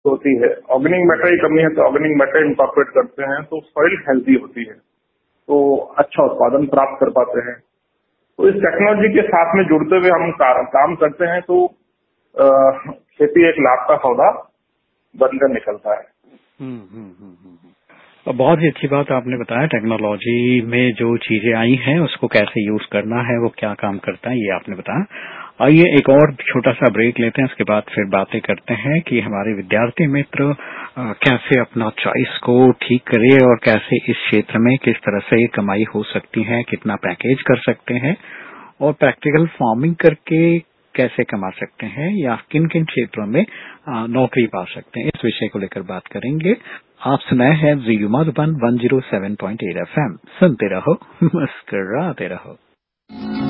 होती है। Organic matter की कमी है तो ऑर्गेनिक मैटर इनकॉर्पोरेट करते हैं तो सॉइल हेल्दी होती है, तो अच्छा उत्पादन प्राप्त कर पाते हैं। तो इस टेक्नोलॉजी के साथ में जुड़ते हुए हम काम करते हैं तो खेती एक लाभ का सौदा बनकर निकलता है। बहुत ही अच्छी बात आपने बताया, टेक्नोलॉजी में जो चीजें आई हैं उसको कैसे यूज करना है, वो क्या काम करता है, ये आपने बताया। आइए एक और छोटा सा ब्रेक लेते हैं, उसके बाद फिर बातें करते हैं कि हमारे विद्यार्थी मित्र कैसे अपना चॉइस को ठीक करे और कैसे इस क्षेत्र में किस तरह से कमाई हो सकती है, कितना पैकेज कर सकते हैं और प्रैक्टिकल फार्मिंग करके कैसे कमा सकते हैं या किन किन क्षेत्रों में नौकरी पा सकते हैं। इस विषय को लेकर बात करेंगे। आप सुनाए हैं रेडियो मधुबन 107.8 FM। सुनते रहो, मुस्कुराते रहो।